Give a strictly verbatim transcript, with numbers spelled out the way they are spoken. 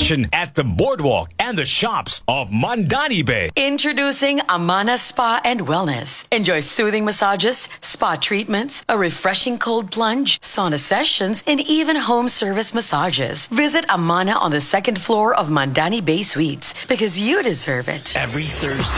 relaxation at the boardwalk and the shops of Mandani Bay. Introducing Amana Spa and Wellness. Enjoy soothing massages, spa treatments, a refreshing cold plunge, sauna sessions, and even home service massages. Visit Amana on the second floor of Mandani Bay Suites because you deserve it. Every Thursday.